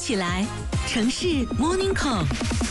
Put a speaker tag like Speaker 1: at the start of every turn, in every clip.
Speaker 1: 起来，城市 Morning Call。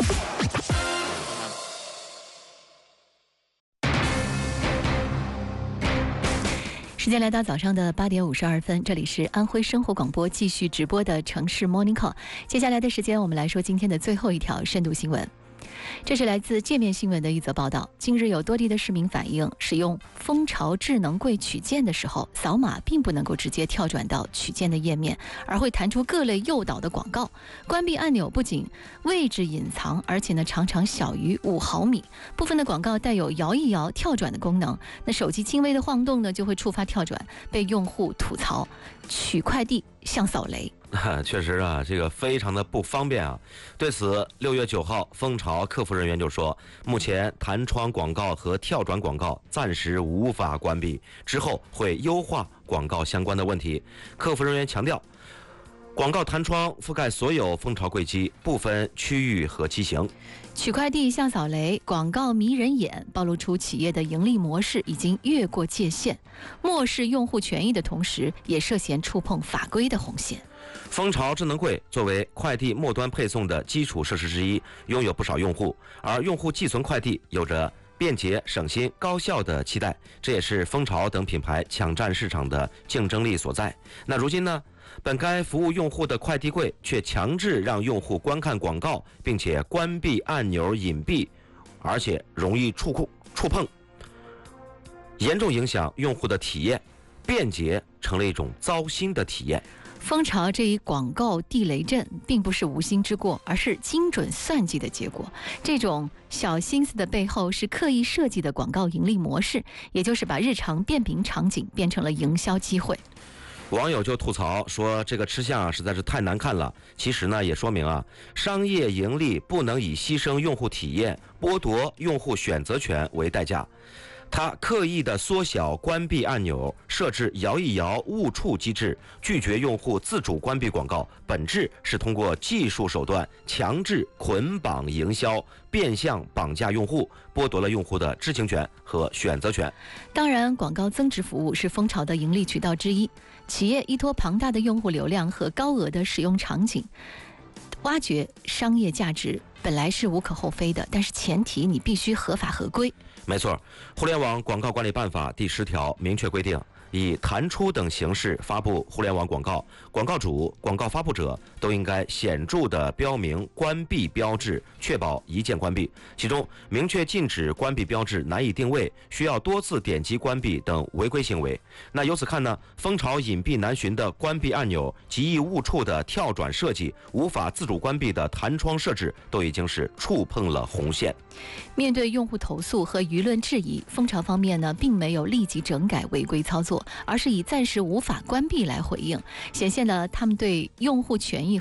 Speaker 1: 时间来到早上的8点52分，这里是安徽生活广播继续直播的城市 Morning Call。接下来的时间，我们来说今天的最后一条深度新闻。这是来自界面新闻的一则报道。近日有多地的市民反映，使用蜂巢智能柜取件的时候，扫码并不能够直接跳转到取件的页面，而会弹出各类诱导的广告。关闭按钮不仅位置隐藏，而且常常小于5毫米。部分的广告带有摇一摇跳转的功能，那手机轻微的晃动呢，就会触发跳转，被用户吐槽取快递像扫雷。
Speaker 2: 确实啊，这个非常的不方便啊。对此，6月9号，蜂巢客服人员就说，目前弹窗广告和跳转广告暂时无法关闭，之后会优化广告相关的问题。客服人员强调，广告弹窗覆盖所有蜂巢柜机，不分区域和机型。
Speaker 1: 取快递像扫雷，广告迷人眼，暴露出企业的盈利模式已经越过界限，漠视用户权益的同时，也涉嫌触碰法规的红线。
Speaker 2: 蜂巢智能柜作为快递末端配送的基础设施之一，拥有不少用户，而用户寄存快递有着便捷、省心、高效的期待，这也是蜂巢等品牌抢占市场的竞争力所在。那如今呢，本该服务用户的快递柜却强制让用户观看广告，并且关闭按钮隐蔽，而且容易触碰，严重影响用户的体验，便捷成了一种糟心的体验。
Speaker 1: 蜂巢这一广告地雷阵并不是无心之过，而是精准算计的结果。这种小心思的背后是刻意设计的广告盈利模式，也就是把日常便民场景变成了营销机会。
Speaker 2: 网友就吐槽说，这个吃相实在是太难看了。其实呢，也说明啊，商业盈利不能以牺牲用户体验、剥夺用户选择权为代价。他刻意的缩小关闭按钮，设置摇一摇误触机制，拒绝用户自主关闭广告，本质是通过技术手段强制捆绑营销，变相绑架用户，剥夺了用户的知情权和选择权。
Speaker 1: 当然，广告增值服务是蜂巢的盈利渠道之一，企业依托庞大的用户流量和高额的使用场景，挖掘商业价值本来是无可厚非的，但是前提你必须合法合规。
Speaker 2: 没错，《互联网广告管理办法》第10条明确规定，以弹出等形式发布互联网广告，广告主、广告发布者都应该显著地标明关闭标志，确保一键关闭。其中明确禁止关闭标志难以定位、需要多次点击关闭等违规行为。那由此看呢，蜂巢隐蔽难寻的关闭按钮、极易误触的跳转设计、无法自主关闭的弹窗设置，都已经是触碰了红线。
Speaker 1: 面对用户投诉和舆论质疑，蜂巢方面呢，并没有立即整改违规操作，而是以暂时无法关闭来回应，显现了他们对用户权益